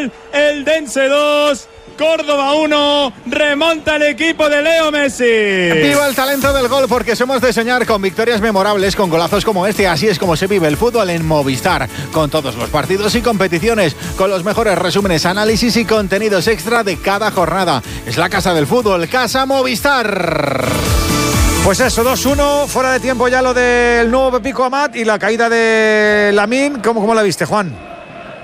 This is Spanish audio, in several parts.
final. Eldense 2, Córdoba 1, remonta el equipo de Leo Messi. Viva el talento del gol, porque somos de soñar con victorias memorables, con golazos como este. Así es como se vive el fútbol en Movistar, con todos los partidos y competiciones, con los mejores resúmenes, análisis y contenidos extra de cada jornada. Es la casa del fútbol, Casa Movistar. Pues eso, 2-1, fuera de tiempo ya lo del nuevo Pepico Amat y la caída de Lamine. ¿Cómo la viste, Juan?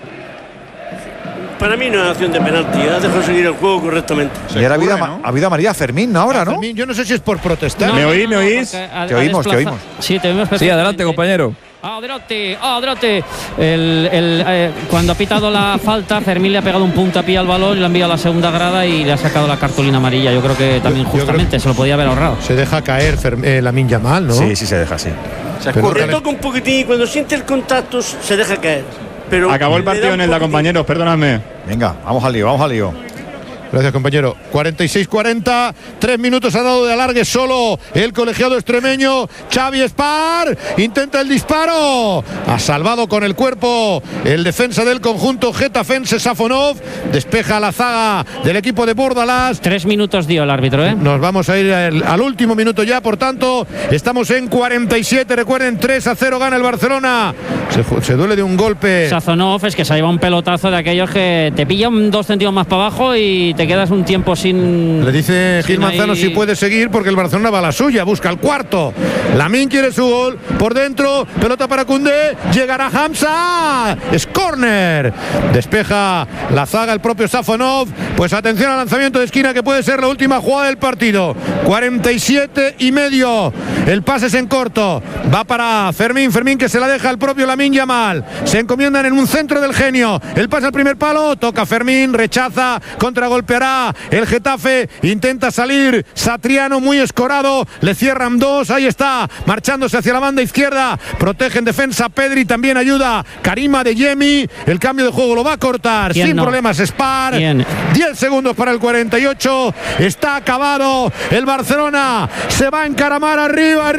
Para mí no es acción de penalti, ha dejado seguir el juego correctamente. Y ahora ha habido a María Fermín ahora, ¿no? Fermín, yo no sé si es por protestar. No, ¿Me oís? Te oímos. Sí, te oímos. Sí, adelante, compañero. Adelante. Cuando ha pitado la falta, Fermín le ha pegado un puntapié al balón y lo ha enviado a la segunda grada y le ha sacado la cartulina amarilla. Yo creo que también justamente se lo podía haber ahorrado. Se deja caer Lamine Yamal, ¿no? Sí, se deja, sí. Se toca un poquitín y cuando siente el contacto se deja caer. Pero acabó el partido en el da, compañeros, perdonadme. Venga, vamos al lío. Gracias, compañero. 46-40, 3 minutos ha dado de alargue solo el colegiado extremeño. Xavi Espar intenta el disparo. Ha salvado con el cuerpo el defensa del conjunto getafense, Safonov. Despeja la zaga del equipo de Bordalás. 3 minutos dio el árbitro, ¿eh? Nos vamos a ir al último minuto ya, por tanto, estamos en 47. Recuerden, 3-0 gana el Barcelona. Se duele de un golpe. Sazonov es que se lleva un pelotazo de aquellos que te pillan 2 centímetros más para abajo y te quedas un tiempo sin. Le dice Gil Manzano si puede seguir porque el Barcelona va a la suya, busca el cuarto. Lamine quiere su gol, por dentro, pelota para Koundé, llegará Hamza, es córner. Despeja la zaga el propio Safonov. Pues atención al lanzamiento de esquina que puede ser la última jugada del partido. 47,5. El pase es en corto, va para Fermín que se la deja al propio Lamine Yamal. Se encomiendan en un centro del genio. El pase al primer palo, toca Fermín, rechaza, contragolpeará el Getafe, intenta salir Satriano muy escorado, le cierran 2, ahí está, marchándose hacia la banda izquierda, protege en defensa Pedri, también ayuda Karima Adeyemi, el cambio de juego lo va a cortar sin problemas Spar. 10 segundos para el 48, está acabado, el Barcelona se va a encaramar arriba,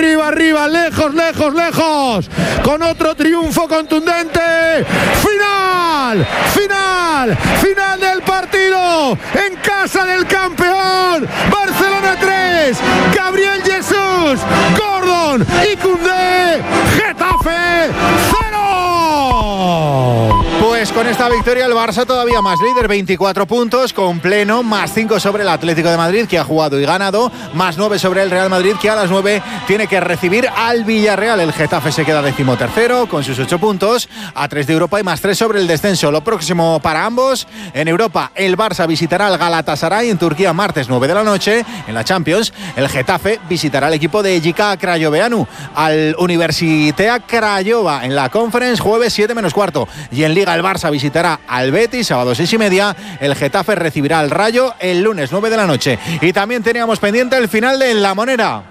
lejos, con otro triunfo contundente. Final del partido en casa del campeón. Barcelona 3, Gabriel Jesús, Gordon y Koundé. Getafe 0. Pues con esta victoria el Barça todavía más líder, 24 puntos con pleno, más 5 sobre el Atlético de Madrid, que ha jugado y ganado, más 9 sobre el Real Madrid, que a las 9 tiene que recibir al Villarreal. El Getafe se queda 13º con sus 8 puntos, a 3 de Europa y más 3 sobre el descenso. Lo próximo para ambos en Europa, el Barça visitará al Galatasaray en Turquía martes 9 de la noche. En la Champions, el Getafe visitará al equipo de JK Crayoveanu, al Universitea Craiova en la Conference jueves 7 menos cuarto. Y en Liga el Barça visitará al Betis sábado 6:30. El Getafe recibirá al Rayo el lunes 9 de la noche. Y también teníamos pendiente el final de La Monera.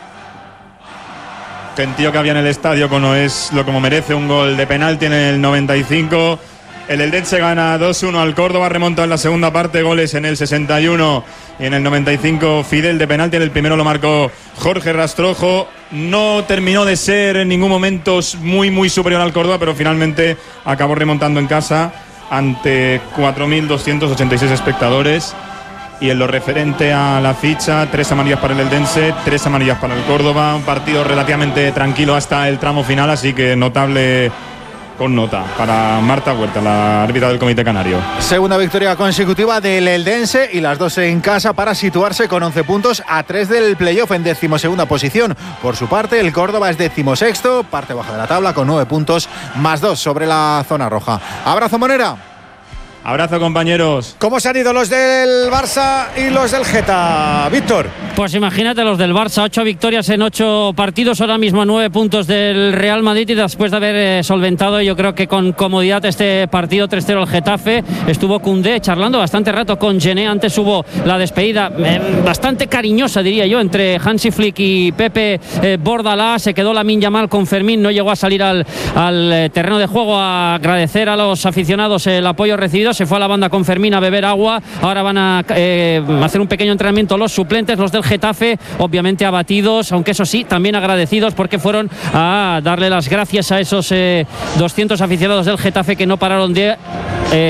Gentío que había en el estadio como merece, un gol de penalti en el 95. El Eldense gana 2-1 al Córdoba, remonta en la segunda parte, goles en el 61 y en el 95 Fidel de penalti. En el primero lo marcó Jorge Rastrojo. No terminó de ser en ningún momento muy superior al Córdoba, pero finalmente acabó remontando en casa ante 4.286 espectadores. Y en lo referente a la ficha, 3 amarillas para el Eldense, 3 amarillas para el Córdoba. Un partido relativamente tranquilo hasta el tramo final, así que notable con nota para Marta Huerta, la árbitra del Comité Canario. Segunda victoria consecutiva del Eldense y las dos en casa para situarse con 11 puntos a 3 del playoff en 12ª posición. Por su parte, el Córdoba es 16º, parte baja de la tabla con 9 puntos más 2 sobre la zona roja. Abrazo, Monera. Abrazo, compañeros. ¿Cómo se han ido los del Barça y los del Geta, Víctor? Pues imagínate los del Barça, 8 victorias en 8 partidos, ahora mismo 9 puntos del Real Madrid, y después de haber solventado yo creo que con comodidad este partido 3-0 al Getafe. Estuvo Koundé charlando bastante rato con Gené, antes hubo la despedida bastante cariñosa, diría yo, entre Hansi Flick y Pepe Bordalás. Se quedó Lamine Yamal con Fermín, no llegó a salir al terreno de juego a agradecer a los aficionados el apoyo recibido. Se fue a la banda con Fermín a beber agua. Ahora van a hacer un pequeño entrenamiento los suplentes, los del Getafe, obviamente abatidos, aunque eso sí, también agradecidos porque fueron a darle las gracias a esos 200 aficionados del Getafe que no pararon de